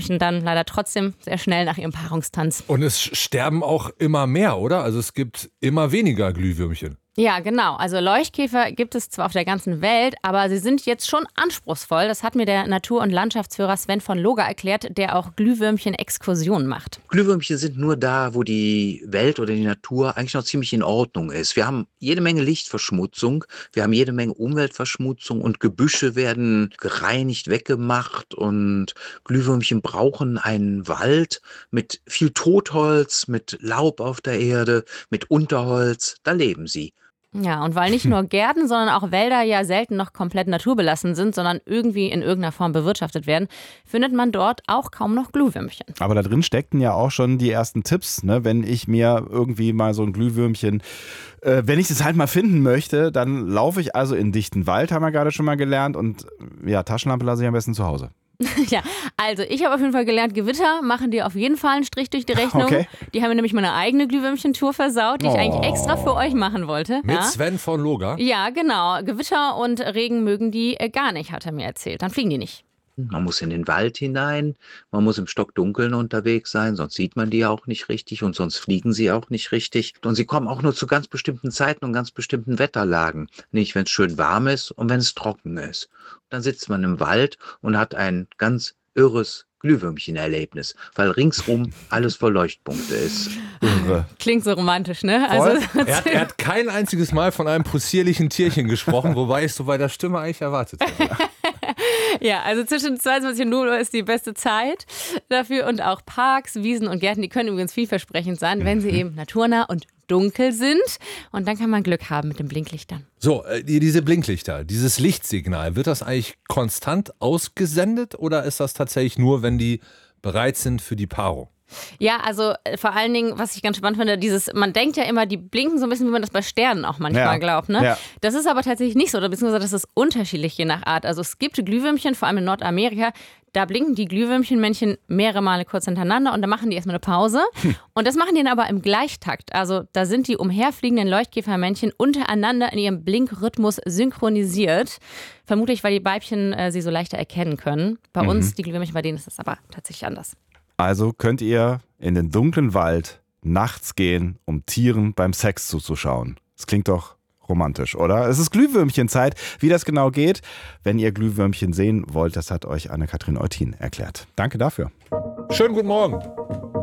riechen dann leider trotzdem sehr schnell nach ihrem Paarungstanz. Und es sterben auch immer mehr, oder? Also es gibt immer weniger Glühwürmchen. Ja, genau. Also Leuchtkäfer gibt es zwar auf der ganzen Welt, aber sie sind jetzt schon anspruchsvoll. Das hat mir der Natur- und Landschaftsführer Sven von Loga erklärt, der auch Glühwürmchen-Exkursionen macht. Glühwürmchen sind nur da, wo die Welt oder die Natur eigentlich noch ziemlich in Ordnung ist. Wir haben jede Menge Lichtverschmutzung, wir haben jede Menge Umweltverschmutzung und Gebüsche werden gereinigt, weggemacht und Glühwürmchen brauchen einen Wald mit viel Totholz, mit Laub auf der Erde, mit Unterholz. Da leben sie. Ja, und weil nicht nur Gärten, sondern auch Wälder ja selten noch komplett naturbelassen sind, sondern irgendwie in irgendeiner Form bewirtschaftet werden, findet man dort auch kaum noch Glühwürmchen. Aber da drin steckten ja auch schon die ersten Tipps, ne? Wenn ich mir irgendwie mal so ein Glühwürmchen, wenn ich das halt mal finden möchte, dann laufe ich also in dichten Wald, haben wir gerade schon mal gelernt, und ja, Taschenlampe lasse ich am besten zu Hause. Ja, also ich habe auf jeden Fall gelernt, Gewitter machen dir auf jeden Fall einen Strich durch die Rechnung. Okay. Die haben mir nämlich meine eigene Glühwürmchen-Tour versaut, die ich eigentlich extra für euch machen wollte. Mit Sven von Loga? Ja, genau. Gewitter und Regen mögen die gar nicht, hat er mir erzählt. Dann fliegen die nicht. Man muss in den Wald hinein, man muss im Stockdunkeln unterwegs sein, sonst sieht man die ja auch nicht richtig und sonst fliegen sie auch nicht richtig. Und sie kommen auch nur zu ganz bestimmten Zeiten und ganz bestimmten Wetterlagen. Nicht, wenn es schön warm ist und wenn es trocken ist. Dann sitzt man im Wald und hat ein ganz irres Glühwürmchen-Erlebnis, weil ringsrum alles voll Leuchtpunkte ist. Irre. Klingt so romantisch, ne? Er hat kein einziges Mal von einem possierlichen Tierchen gesprochen, wobei ich so bei der Stimme eigentlich erwartet hätte. Ja, also zwischen 22 und 0 Uhr ist die beste Zeit dafür. Und auch Parks, Wiesen und Gärten, die können übrigens vielversprechend sein, wenn sie eben naturnah und dunkel sind. Und dann kann man Glück haben mit den Blinklichtern. So, diese Blinklichter, dieses Lichtsignal, wird das eigentlich konstant ausgesendet oder ist das tatsächlich nur, wenn die bereit sind für die Paarung? Ja, also vor allen Dingen, was ich ganz spannend finde, man denkt ja immer, die blinken so ein bisschen, wie man das bei Sternen auch manchmal glaubt. Ne? Ja. Das ist aber tatsächlich nicht so, beziehungsweise das ist unterschiedlich je nach Art. Also es gibt Glühwürmchen, vor allem in Nordamerika, da blinken die Glühwürmchenmännchen mehrere Male kurz hintereinander und dann machen die erstmal eine Pause. Und das machen die dann aber im Gleichtakt. Also da sind die umherfliegenden Leuchtkäfermännchen untereinander in ihrem Blinkrhythmus synchronisiert. Vermutlich, weil die Weibchen sie so leichter erkennen können. Bei uns, die Glühwürmchen, bei denen ist das aber tatsächlich anders. Also könnt ihr in den dunklen Wald nachts gehen, um Tieren beim Sex zuzuschauen. Das klingt doch romantisch, oder? Es ist Glühwürmchenzeit. Wie das genau geht, wenn ihr Glühwürmchen sehen wollt, das hat euch Anne-Kathrin Eutin erklärt. Danke dafür. Schönen guten Morgen.